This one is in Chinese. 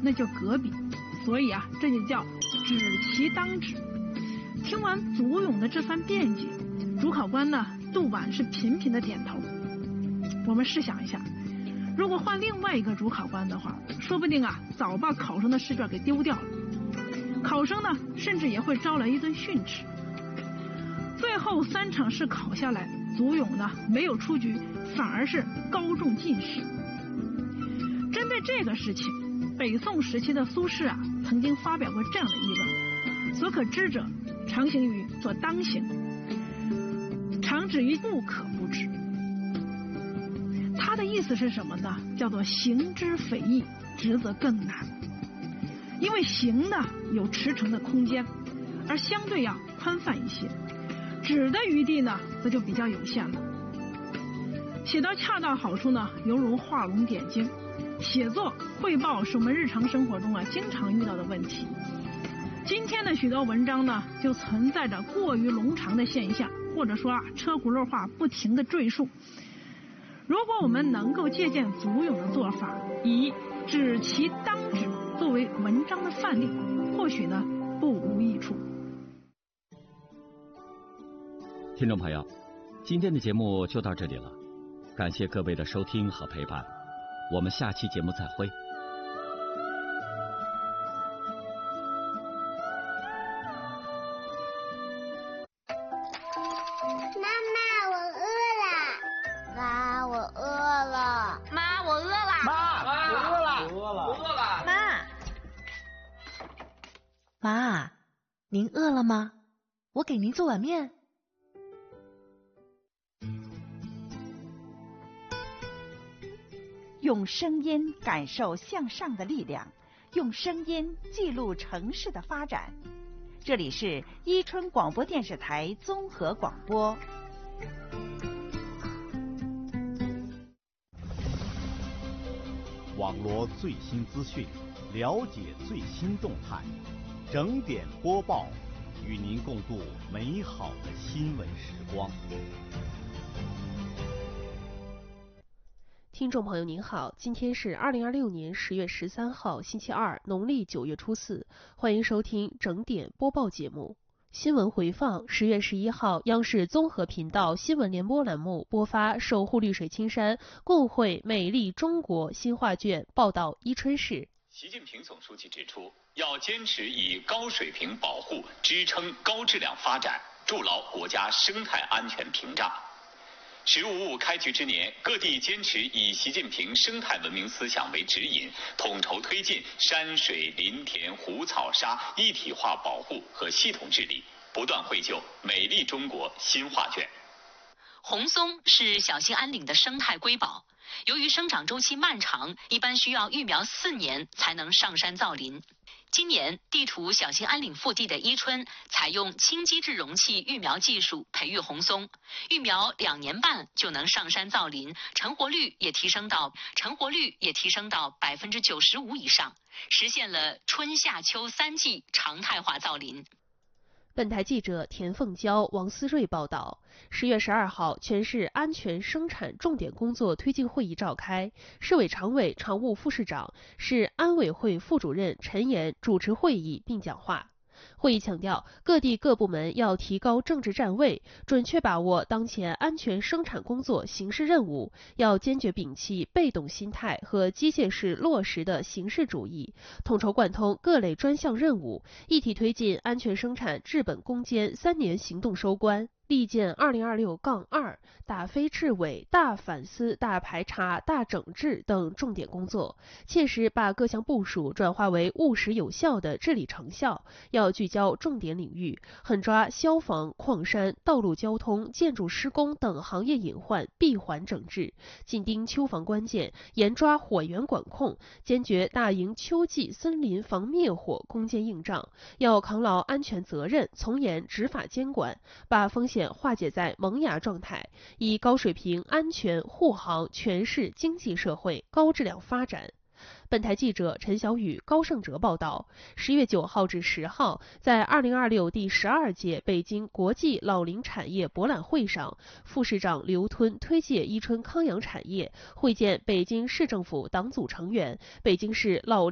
那叫革笔，所以啊，这就叫指其当指。听完祖咏的这番辩解，主考官呢，杜婉是频频的点头。我们试想一下，如果换另外一个主考官的话，说不定啊，早把考生的试卷给丢掉了。考生呢，甚至也会招来一顿训斥。最后3场试考下来，祖咏呢没有出局，反而是高中进士。针对这个事情，北宋时期的苏轼啊，曾经发表过这样的议论：所可知者，常行于所当行，常止于不可不知。他的意思是什么呢？叫做行之匪易，执则更难。因为行呢有驰骋的空间，而相对要宽泛一些，指的余地呢则就比较有限了。写到恰到好处呢，犹如画龙点睛。写作汇报是我们日常生活中啊经常遇到的问题。今天的许多文章呢，就存在着过于冗长的现象，或者说啊车轱辘话不停的赘述。如果我们能够借鉴祖咏的做法，以指其当指作为文章的范例，或许呢不无益处。 听众朋友，今天的节目就到这里了，感谢各位的收听和陪伴，我们下期节目再会。 妈，您饿了吗？我给您做碗面。 用声音感受向上的力量，用声音记录城市的发展。这里是伊春广播电视台综合广播。 网罗最新资讯，了解最新动态，整点播报，与您共度美好的新闻时光。 听众朋友您好，今天是2026年10月13号星期二，农历9月初4，欢迎收听整点播报节目。新闻回放：10月11号，央视综合频道新闻联播栏目播发守护绿水青山，共绘美丽中国新画卷，报道伊春市。 习近平总书记指出，要坚持以高水平保护支撑高质量发展，筑牢国家生态安全屏障。“15+5”开局之年，各地坚持以习近平生态文明思想为指引，统筹推进山水林田湖草沙一体化保护和系统治理，不断绘就美丽中国新画卷。 红松是小兴安岭的生态瑰宝，由于生长周期漫长，一般需要育苗4年才能上山造林。今年地处小兴安岭腹地的伊春，采用轻基质容器育苗技术培育红松，育苗2年半就能上山造林，成活率也提升到95%以上，实现了春夏秋3季常态化造林。 本台记者田凤娇、王思睿报道，10月12号，全市安全生产重点工作推进会议召开，市委常委、常务副市长、市安委会副主任陈岩主持会议并讲话。会议强调，各地各部门要提高政治站位，准确把握当前安全生产工作形势任务，要坚决摒弃被动心态和机械式落实的形式主义，统筹贯通各类专项任务，一体推进安全生产治本攻坚3年行动收官。力建2026-2打非治伪、大反思、大排查、大整治等重点工作，切实把各项部署转化为务实有效的治理成效。要聚焦重点领域，狠抓消防、矿山、道路交通、建筑施工等行业隐患闭环整治，紧盯秋防关键，严抓火源管控，坚决大营秋季森林防灭火攻坚硬仗。要扛牢安全责任，从严执法监管，把风险化解在萌芽状态，以高水平安全护航全市经济社会高质量发展。本台记者陈小雨、高胜哲报道，10月9号至10号，在2026第12届北京国际老龄产业博览会上，副市长刘吞推介伊春康养产业，会见北京市政府党组成员、北京市老